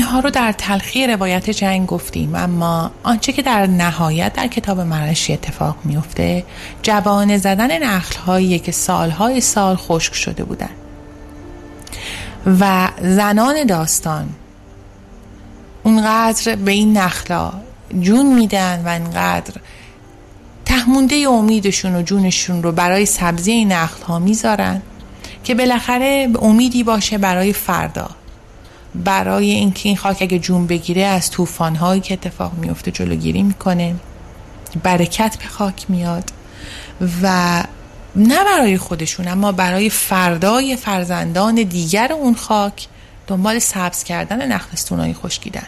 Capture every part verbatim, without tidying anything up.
اینها رو در تلخی روایت جنگ گفتیم، اما آنچه که در نهایت در کتاب مرعشی اتفاق میفته جوانه زدن نخل‌هایی که سالهای سال خشک شده بودن و زنان داستان اونقدر به این نخلا جون میدن و اینقدر تهمونده امیدشون و جونشون رو برای سبزی این نخل‌ها میذارن که بالاخره امیدی باشه برای فردا، برای اینکه این خاک اگه جون بگیره از طوفان‌هایی که اتفاق میفته جلوگیری میکنه، برکت به خاک میاد و نه برای خودشون اما برای فردای فرزندان دیگر اون خاک دنبال سبز کردن نخلستونای خشکیدن.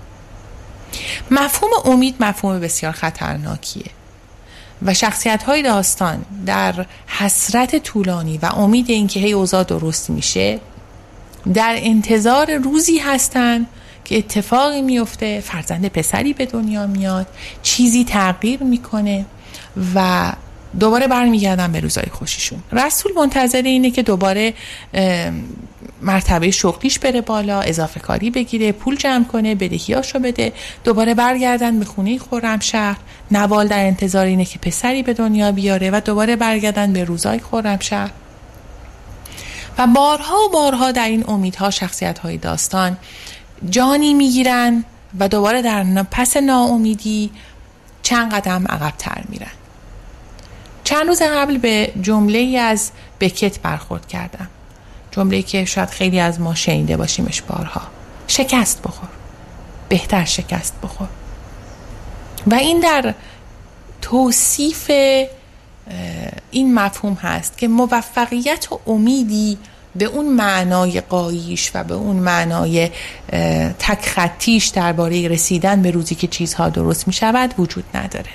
مفهوم امید مفهوم بسیار خطرناکیه و شخصیت‌های داستان در حسرت طولانی و امید اینکه هی اوضاع درست میشه در انتظار روزی هستن که اتفاقی میفته، فرزند پسری به دنیا میاد، چیزی تغییر میکنه و دوباره برمیگردن به روزای خوشیشون. رسول منتظر اینه که دوباره مرتبه شغلیش بره بالا، اضافه کاری بگیره، پول جمع کنه، بدهیاشو بده، دوباره برگردن به خونه خرمشهر. نوال در انتظار اینه که پسری به دنیا بیاره و دوباره برگردن به روزای خرمشهر. و بارها و بارها در این امیدها شخصیت‌های داستان جانی میگیرن و دوباره در پس ناامیدی چند قدم عقب‌تر میرن. چند روز قبل به جمله‌ای از بکت برخورد کردم، جمله‌ای که شاید خیلی از ما شنیده باشیمش بارها: شکست بخور، بهتر شکست بخور. و این در توصیف این مفهوم هست که موفقیت و امیدی به اون معنای قاییش و به اون معنای تک خطیش درباره رسیدن به روزی که چیزها درست می شود وجود نداره،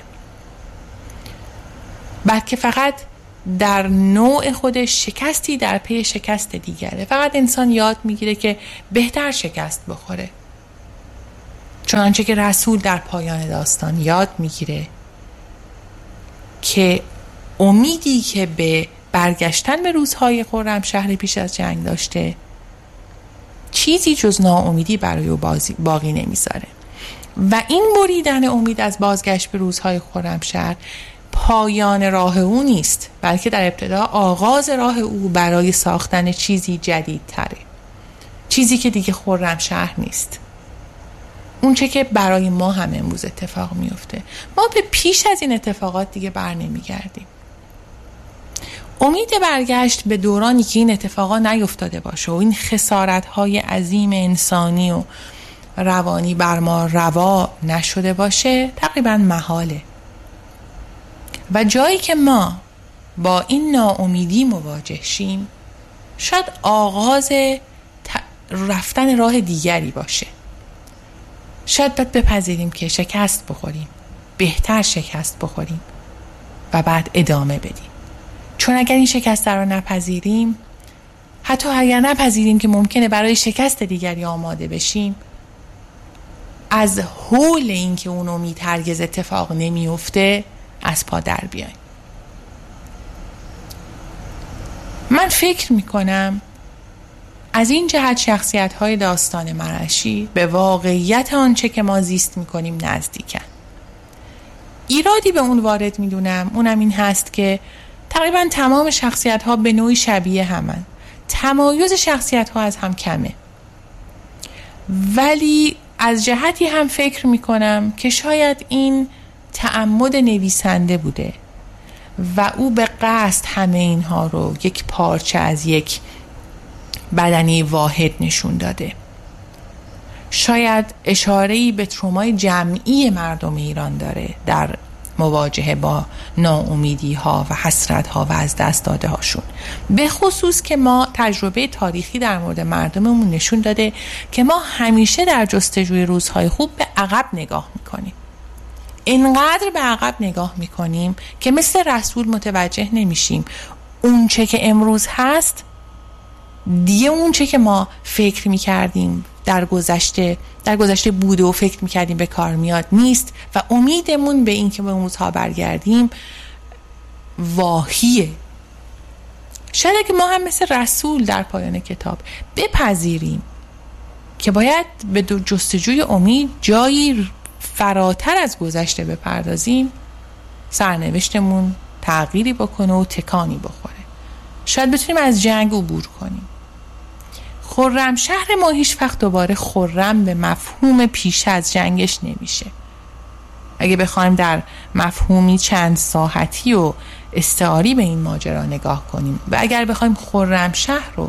بلکه فقط در نوع خودش شکستی در پی شکست دیگره. فقط انسان یاد میگیره که بهتر شکست بخوره، چنانچه که رسول در پایان داستان یاد میگیره که امیدی که به برگشتن به روزهای خرمشهر پیش از جنگ داشته چیزی جز ناامیدی برای او باقی نمیذاره. و این بریدن امید از بازگشت به روزهای خرمشهر پایان راه او نیست، بلکه در ابتدا آغاز راه او برای ساختن چیزی جدیدتره، چیزی که دیگه خرمشهر نیست، اون چه که برای ما هم امروز اتفاق میفته. ما به پیش از این اتفاقات دیگه بر نمیگردیم. امید برگشت به دورانی که این اتفاقا نیفتاده باشه و این خسارت‌های عظیم انسانی و روانی بر ما روا نشده باشه تقریبا محاله. و جایی که ما با این ناامیدی مواجه شیم شاید آغاز رفتن راه دیگری باشه. شاید باید بپذیریم که شکست بخوریم، بهتر شکست بخوریم و بعد ادامه بدیم. چون اگر این شکست رو نپذیریم، حتی اگر نپذیریم که ممکنه برای شکست دیگری آماده بشیم، از هول این که اون امید هرگز اتفاق نمیفته از پا در بیایم. من فکر میکنم از این جهت شخصیت‌های داستان مرعشی به واقعیت آنچه که ما زیست میکنیم نزدیکن. ایرادی به اون وارد میدونم، اونم این هست که تقریبا تمام شخصیت‌ها به نوعی شبیه همن، تمایز شخصیت‌ها از هم کمه، ولی از جهتی هم فکر میکنم که شاید این تعمد نویسنده بوده و او به قصد همه اینها رو یک پارچه از یک بدنه واحد نشون داده. شاید اشاره‌ای به ترومای جمعی مردم ایران داره در مواجهه با ناامیدی ها و حسرت ها و از دست داده هاشون، به خصوص که ما تجربه تاریخی در مورد مردممون نشون داده که ما همیشه در جستجوی روزهای خوب به عقب نگاه میکنیم. اینقدر به عقب نگاه میکنیم که مثل رسول متوجه نمیشیم اون چه که امروز هست دیگه اون چه که ما فکر میکردیم در گذشته در گذشته بوده و فکر میکردیم به کار میاد نیست و امیدمون به این که به اون روزها برگردیم واهیه. شاید که ما هم مثل رسول در پایان کتاب بپذیریم که باید به جستجوی امید جایی فراتر از گذشته بپردازیم، سرنوشتمون تغییری بکنه و تکانی بخوره. شاید بتونیم از جنگ عبور کنیم. خرمشهر ما هیچ وقت دوباره خرم به مفهوم پیش از جنگش نمیشه. اگه بخوایم در مفهومی چند ساحتی و استعاری به این ماجرا نگاه کنیم و اگر بخوایم خرمشهر رو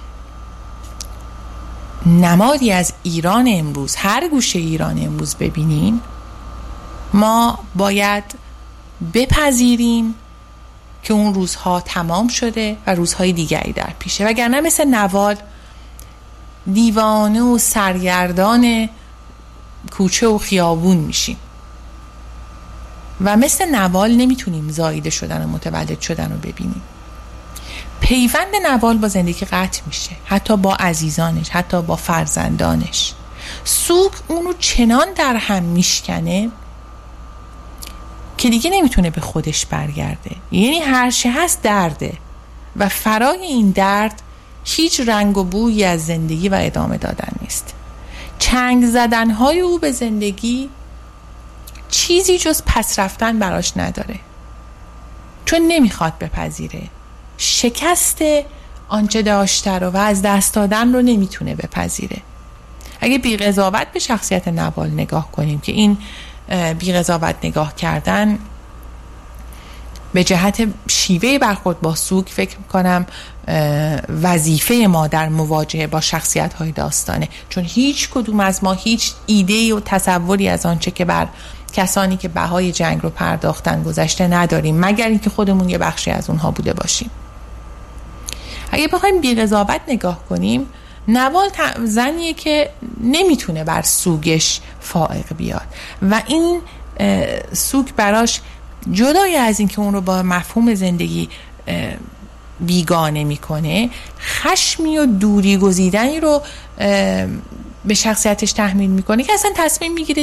نمادی از ایران امروز، هر گوشه ایران امروز ببینیم، ما باید بپذیریم که اون روزها تمام شده و روزهای دیگری در پیشه، وگرنه مثل نوال دیوانه و سرگردان کوچه و خیابون میشیم و مثل نوال نمیتونیم زایده شدن و متولد شدن رو ببینیم. پیوند نوال با زندگی قطع میشه، حتی با عزیزانش، حتی با فرزندانش. سوگ اونو چنان در هم میشکنه که دیگه نمیتونه به خودش برگرده. یعنی هر چه هست درده و فرای این درد هیچ رنگ و بویی از زندگی و ادامه دادن نیست. چنگ زدنهای او به زندگی چیزی جز پس رفتن براش نداره، چون نمیخواد بپذیره. شکست آنچه داشته رو و از دست دادن رو نمیتونه بپذیره. اگه بی قضاوت به شخصیت نوال نگاه کنیم که این بی قضاوت نگاه کردن به جهت شیوه برخورد با سوگ فکر میکنم وظیفه ما در مواجهه با شخصیت های داستانه، چون هیچ کدوم از ما هیچ ایده و تصوری از آنچه که بر کسانی که بهای جنگ رو پرداختن گذشته نداریم، مگر اینکه خودمون یه بخشی از اونها بوده باشیم. اگه بخوایم بی قضاوت نگاه کنیم، نوال زنیه که نمیتونه بر سوگش فائق بیاد و این سوگ براش جدای از این که اون رو با مفهوم زندگی بیگانه میکنه، خشمی و دوری گزیدنی رو به شخصیتش تحمیل میکنه که اصلا تصمیم میگیره